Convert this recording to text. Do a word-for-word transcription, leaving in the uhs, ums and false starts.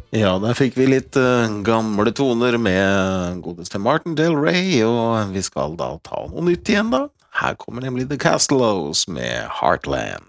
Ja, der fikk vi litt eh, gamle toner med godeste Martin Del Rey, og vi skal da ta noe nytt igjen, da. Her kommer nemlig The Castellows med Heartland.